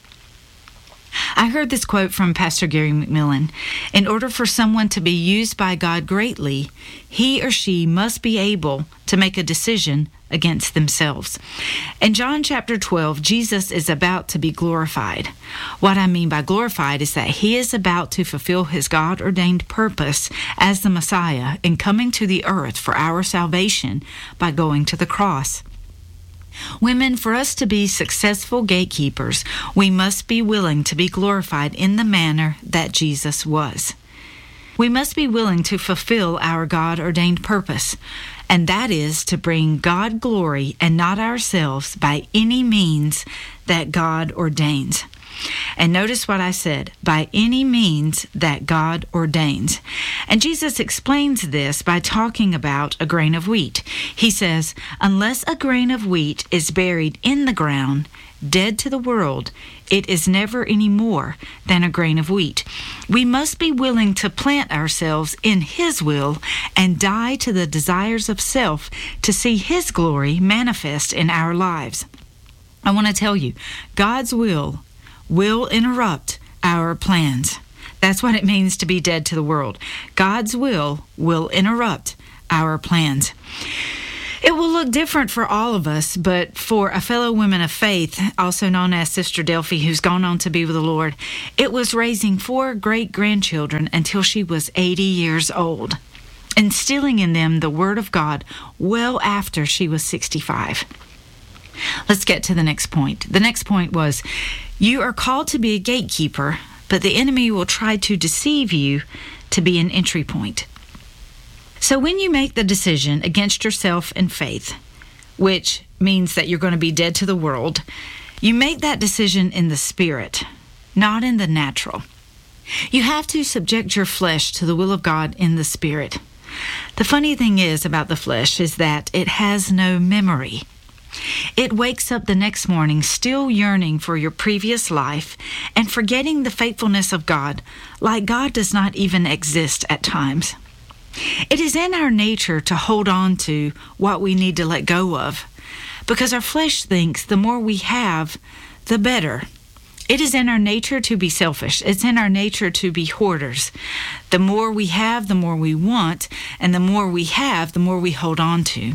W: I heard this quote from Pastor Gary McMillan. In order for someone to be used by God greatly, he or she must be able to make a decision against themselves. In John chapter twelve, Jesus is about to be glorified. What I mean by glorified is that he is about to fulfill his God-ordained purpose as the Messiah in coming to the earth for our salvation by going to the cross. Women, for us to be successful gatekeepers, we must be willing to be glorified in the manner that Jesus was. We must be willing to fulfill our God-ordained purpose, and that is to bring God glory and not ourselves by any means that God ordains. And notice what I said, by any means that God ordains. And Jesus explains this by talking about a grain of wheat. He says, unless a grain of wheat is buried in the ground, dead to the world, it is never any more than a grain of wheat. We must be willing to plant ourselves in His will and die to the desires of self to see His glory manifest in our lives. I want to tell you, God's will will interrupt our plans. That's what it means to be dead to the world. God's will will interrupt our plans. It will look different for all of us, but for a fellow woman of faith, also known as Sister Delphi, who's gone on to be with the Lord, it was raising four great-grandchildren until she was eighty years old, instilling in them the Word of God well after she was sixty-five. Let's get to the next point. The next point was, you are called to be a gatekeeper, but the enemy will try to deceive you to be an entry point. So when you make the decision against yourself and faith, which means that you're going to be dead to the world, you make that decision in the spirit, not in the natural. You have to subject your flesh to the will of God in the spirit. The funny thing is about the flesh is that it has no memory. It wakes up the next morning still yearning for your previous life and forgetting the faithfulness of God, like God does not even exist at times. It is in our nature to hold on to what we need to let go of, because our flesh thinks the more we have, the better. It is in our nature to be selfish. It's in our nature to be hoarders. The more we have, the more we want, and the more we have, the more we hold on to.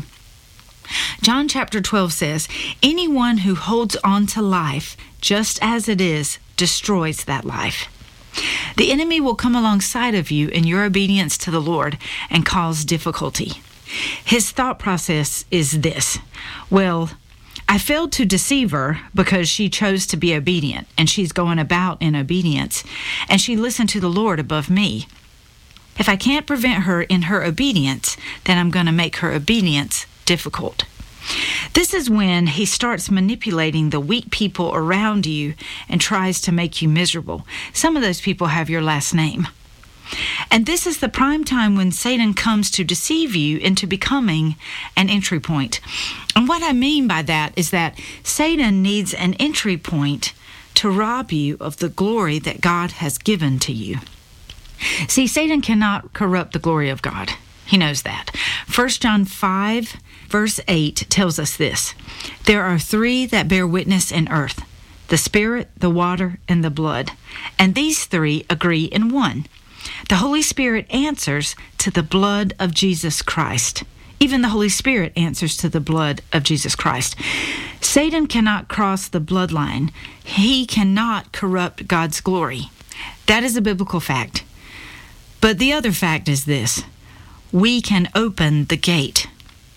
W: John chapter twelve says, anyone who holds on to life just as it is destroys that life. The enemy will come alongside of you in your obedience to the Lord and cause difficulty. His thought process is this: well, I failed to deceive her because she chose to be obedient, and she's going about in obedience, and she listened to the Lord above me. If I can't prevent her in her obedience, then I'm going to make her obedience difficult. This is when he starts manipulating the weak people around you and tries to make you miserable. Some of those people have your last name. And this is the prime time when Satan comes to deceive you into becoming an entry point. And what I mean by that is that Satan needs an entry point to rob you of the glory that God has given to you. See, Satan cannot corrupt the glory of God. He knows that. First John five, verse eight tells us this: there are three that bear witness in earth, the Spirit, the water, and the blood. And these three agree in one. The Holy Spirit answers to the blood of Jesus Christ. Even the Holy Spirit answers to the blood of Jesus Christ. Satan cannot cross the bloodline. He cannot corrupt God's glory. That is a biblical fact. But the other fact is this: we can open the gate.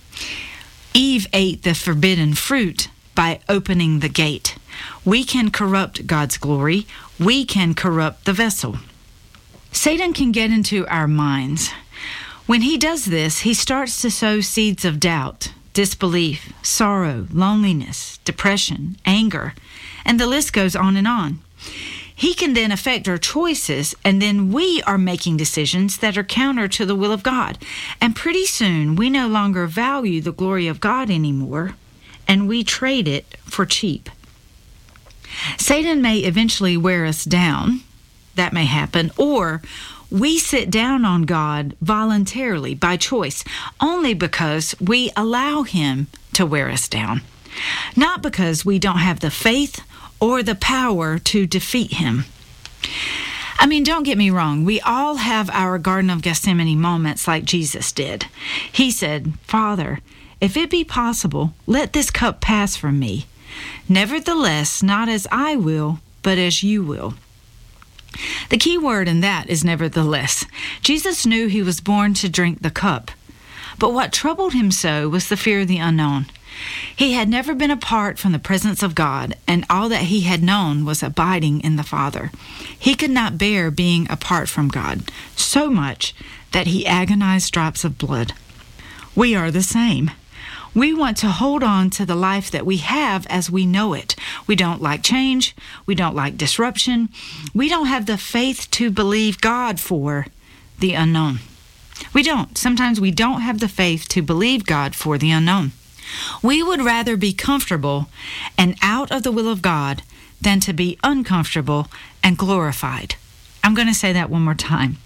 W: Eve ate the forbidden fruit by opening the gate. We can corrupt God's glory. We can corrupt the vessel. Satan can get into our minds. When he does this, he starts to sow seeds of doubt, disbelief, sorrow, loneliness, depression, anger, and the list goes on and on. He can then affect our choices, and then we are making decisions that are counter to the will of God. And pretty soon, we no longer value the glory of God anymore, and we trade it for cheap. Satan may eventually wear us down. That may happen. Or we sit down on God voluntarily by choice, only because we allow him to wear us down. Not because we don't have the faith or the power to defeat him. I mean, don't get me wrong. We all have our Garden of Gethsemane moments like Jesus did. He said, Father, if it be possible, let this cup pass from me. Nevertheless, not as I will, but as you will. The key word in that is nevertheless. Jesus knew he was born to drink the cup. But what troubled him so was the fear of the unknown. He had never been apart from the presence of God, and all that he had known was abiding in the Father. He could not bear being apart from God, so much that he agonized drops of blood. We are the same. We want to hold on to the life that we have as we know it. We don't like change. We don't like disruption. We don't have the faith to believe God for the unknown. We don't. Sometimes we don't have the faith to believe God for the unknown. We would rather be comfortable and out of the will of God than to be uncomfortable and glorified. I'm going to say that one more time.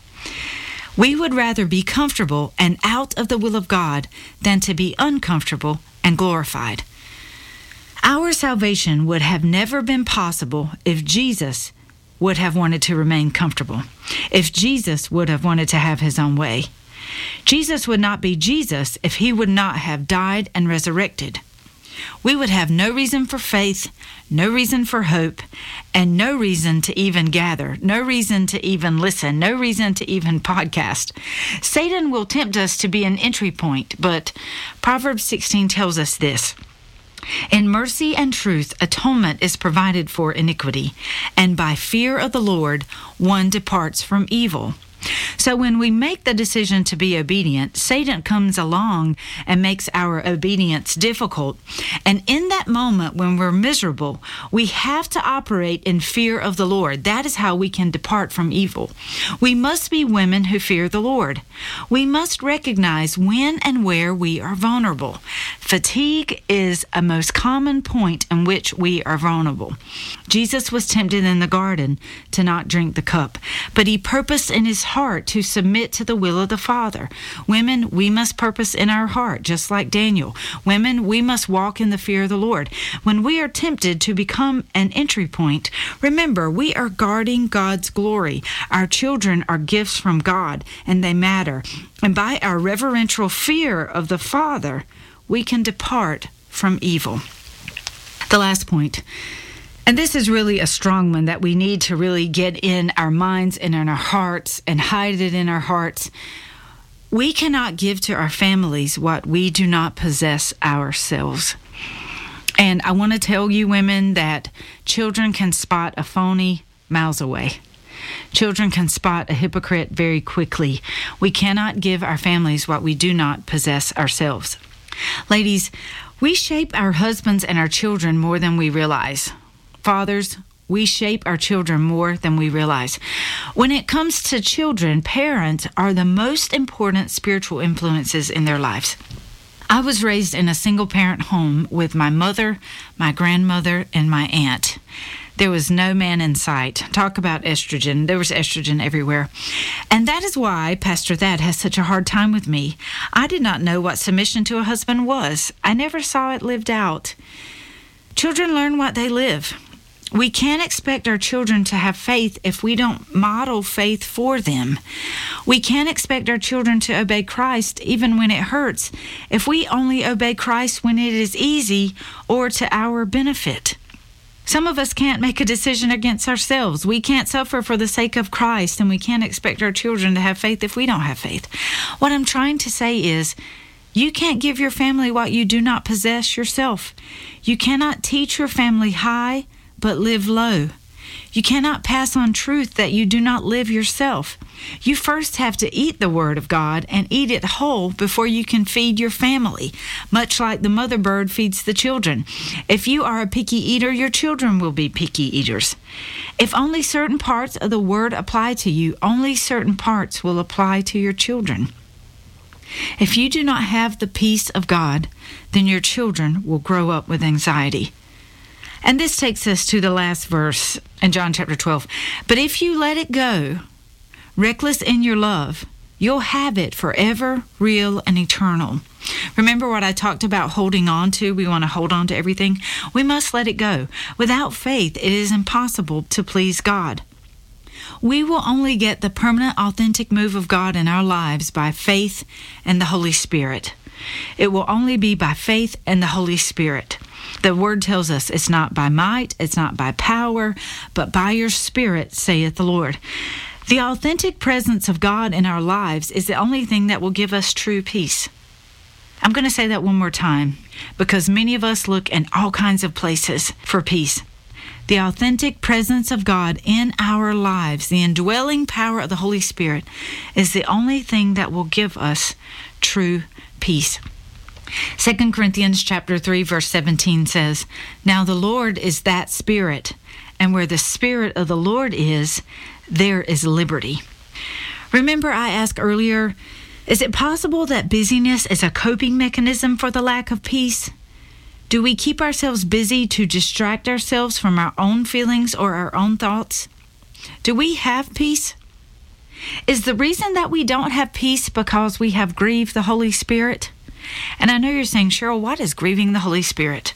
W: We would rather be comfortable and out of the will of God than to be uncomfortable and glorified. Our salvation would have never been possible if Jesus would have wanted to remain comfortable, if Jesus would have wanted to have his own way. Jesus would not be Jesus if he would not have died and resurrected. We would have no reason for faith, no reason for hope, and no reason to even gather, no reason to even listen, no reason to even podcast. Satan will tempt us to be an entry point, but Proverbs sixteen tells us this. In mercy and truth, atonement is provided for iniquity, and by fear of the Lord, one departs from evil. So when we make the decision to be obedient, Satan comes along and makes our obedience difficult. And in that moment when we're miserable, we have to operate in fear of the Lord. That is how we can depart from evil. We must be women who fear the Lord. We must recognize when and where we are vulnerable. Fatigue is a most common point in which we are vulnerable. Jesus was tempted in the garden to not drink the cup, but he purposed in his heart to submit to the will of the Father. Women, we must purpose in our heart, just like Daniel. Women, we must walk in the fear of the Lord. When we are tempted to become an entry point, remember, we are guarding God's glory. Our children are gifts from God, and they matter. And by our reverential fear of the Father, we can depart from evil. The last point. And this is really a strong one that we need to really get in our minds and in our hearts and hide it in our hearts. We cannot give to our families what we do not possess ourselves. And I want to tell you women that children can spot a phony miles away. Children can spot a hypocrite very quickly. We cannot give our families what we do not possess ourselves. Ladies, we shape our husbands and our children more than we realize. Fathers, we shape our children more than we realize. When it comes to children, parents are the most important spiritual influences in their lives. I was raised in a single-parent home with my mother, my grandmother, and my aunt. There was no man in sight. Talk about estrogen. There was estrogen everywhere. And that is why Pastor Thad has such a hard time with me. I did not know what submission to a husband was. I never saw it lived out. Children learn what they live. We can't expect our children to have faith if we don't model faith for them. We can't expect our children to obey Christ even when it hurts if we only obey Christ when it is easy or to our benefit. Some of us can't make a decision against ourselves. We can't suffer for the sake of Christ, and we can't expect our children to have faith if we don't have faith. What I'm trying to say is, you can't give your family what you do not possess yourself. You cannot teach your family high, but live low. You cannot pass on truth that you do not live yourself. You first have to eat the Word of God and eat it whole before you can feed your family, much like the mother bird feeds the children. If you are a picky eater, your children will be picky eaters. If only certain parts of the Word apply to you, only certain parts will apply to your children. If you do not have the peace of God, then your children will grow up with anxiety. And this takes us to the last verse in John chapter twelve. But if you let it go, reckless in your love, you'll have it forever, real, and eternal. Remember what I talked about holding on to? We want to hold on to everything. We must let it go. Without faith, it is impossible to please God. We will only get the permanent, authentic move of God in our lives by faith and the Holy Spirit. It will only be by faith and the Holy Spirit. The Word tells us it's not by might, it's not by power, but by your Spirit, saith the Lord. The authentic presence of God in our lives is the only thing that will give us true peace. I'm going to say that one more time, because many of us look in all kinds of places for peace. The authentic presence of God in our lives, the indwelling power of the Holy Spirit, is the only thing that will give us true peace. Second Corinthians chapter three, verse seventeen says, Now the Lord is that Spirit, and where the Spirit of the Lord is, there is liberty. Remember I asked earlier, Is it possible that busyness is a coping mechanism for the lack of peace? Do we keep ourselves busy to distract ourselves from our own feelings or our own thoughts? Do we have peace? Is the reason that we don't have peace because we have grieved the Holy Spirit? And I know you're saying, Cheryl, what is grieving the Holy Spirit?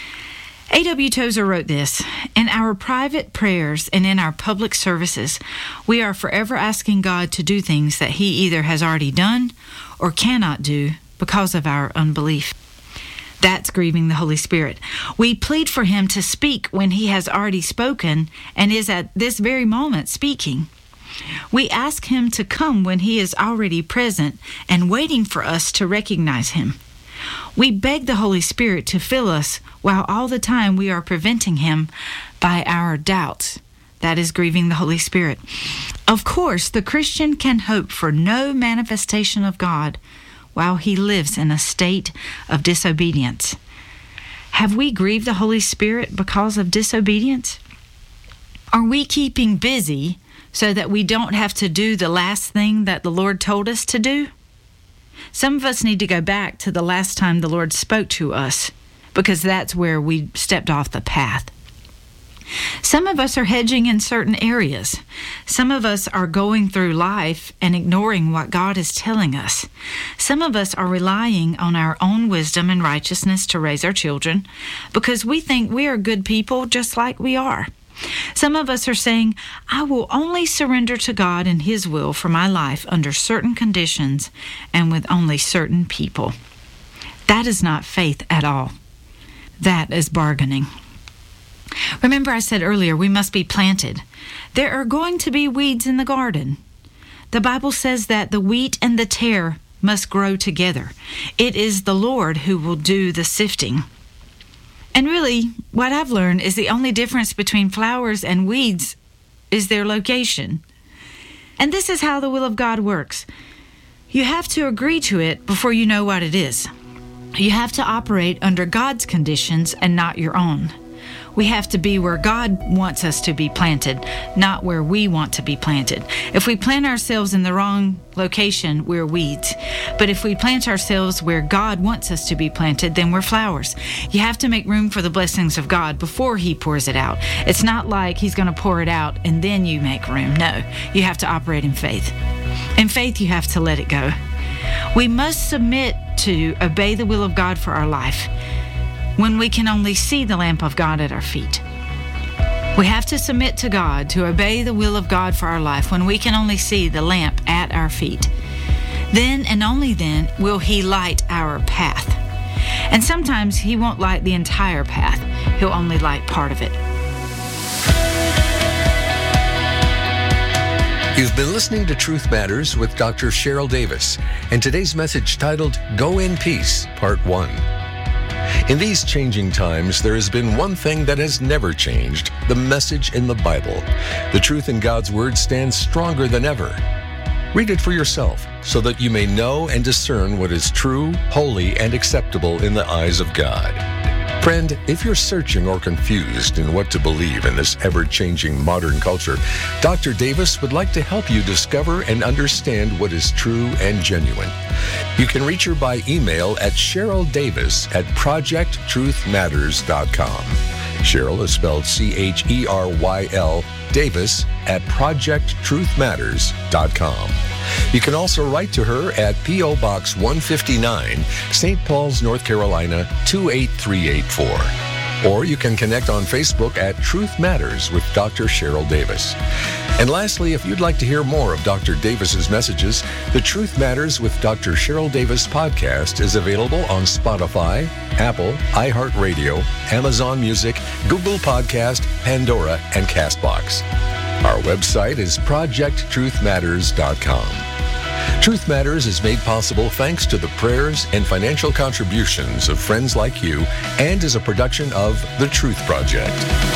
W: A W Tozer wrote this: in our private prayers and in our public services, we are forever asking God to do things that He either has already done or cannot do because of our unbelief. That's grieving the Holy Spirit. We plead for Him to speak when He has already spoken and is at this very moment speaking. We ask Him to come when He is already present and waiting for us to recognize Him. We beg the Holy Spirit to fill us while all the time we are preventing Him by our doubts. That is grieving the Holy Spirit. Of course, the Christian can hope for no manifestation of God while he lives in a state of disobedience. Have we grieved the Holy Spirit because of disobedience? Are we keeping busy so that we don't have to do the last thing that the Lord told us to do? Some of us need to go back to the last time the Lord spoke to us, because that's where we stepped off the path. Some of us are hedging in certain areas. Some of us are going through life and ignoring what God is telling us. Some of us are relying on our own wisdom and righteousness to raise our children because we think we are good people just like we are. Some of us are saying, I will only surrender to God and His will for my life under certain conditions and with only certain people. That is not faith at all. That is bargaining. Remember, I said earlier, we must be planted. There are going to be weeds in the garden. The Bible says that the wheat and the tare must grow together. It is the Lord who will do the sifting. And really, what I've learned is the only difference between flowers and weeds is their location. And this is how the will of God works. You have to agree to it before you know what it is. You have to operate under God's conditions and not your own. We have to be where God wants us to be planted, not where we want to be planted. If we plant ourselves in the wrong location, we're weeds. But if we plant ourselves where God wants us to be planted, then we're flowers. You have to make room for the blessings of God before He pours it out. It's not like He's going to pour it out and then you make room. No, you have to operate in faith. In faith, you have to let it go. We must submit to obey the will of God for our life when we can only see the lamp of God at our feet. We have to submit to God to obey the will of God for our life when we can only see the lamp at our feet. Then and only then will He light our path. And sometimes He won't light the entire path. He'll only light part of it.
V: You've been listening to Truth Matters with Doctor Cheryl Davis, and today's message titled Go in Peace, Part one. In these changing times, there has been one thing that has never changed: the message in the Bible. The truth in God's Word stands stronger than ever. Read it for yourself so that you may know and discern what is true, holy, and acceptable in the eyes of God. Friend, if you're searching or confused in what to believe in this ever-changing modern culture, Doctor Davis would like to help you discover and understand what is true and genuine. You can reach her by email at Cheryl Davis at project truth matters dot com. Cheryl is spelled C H E R Y L, Davis at project truth matters dot com. You can also write to her at P O Box one fifty-nine, Saint Paul's, North Carolina, two eight three eight four. Or you can connect on Facebook at Truth Matters with Doctor Cheryl Davis. And lastly, if you'd like to hear more of Doctor Davis's messages, the Truth Matters with Doctor Cheryl Davis podcast is available on Spotify, Apple, iHeartRadio, Amazon Music, Google Podcast, Pandora, and CastBox. Our website is project truth matters dot com. Truth Matters is made possible thanks to the prayers and financial contributions of friends like you and is a production of The Truth Project.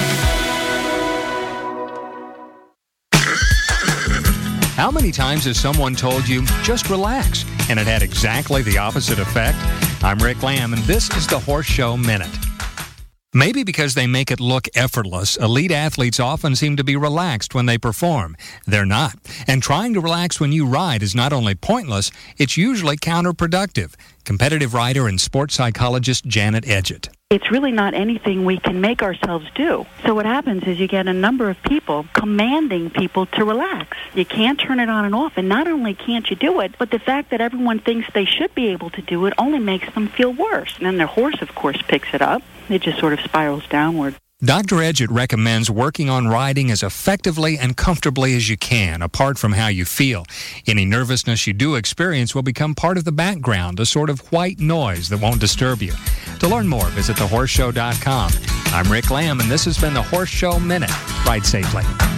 A: How many times has someone told you, just relax, and it had exactly the opposite effect? I'm Rick Lamb, and this is the Horse Show Minute. Maybe because they make it look effortless, elite athletes often seem to be relaxed when they perform. They're not. And trying to relax when you ride is not only pointless, it's usually counterproductive. Competitive rider and sports psychologist Janet Edgett.
E: It's really not anything we can make ourselves do. So what happens is you get a number of people commanding people to relax. You can't turn it on and off, and not only can't you do it, but the fact that everyone thinks they should be able to do it only makes them feel worse. And then their horse, of course, picks it up. It just sort of spirals downward.
A: Doctor Edgett recommends working on riding as effectively and comfortably as you can, apart from how you feel. Any nervousness you do experience will become part of the background, a sort of white noise that won't disturb you. To learn more, visit the horse show dot com. I'm Rick Lamb, and this has been the Horse Show Minute. Ride safely.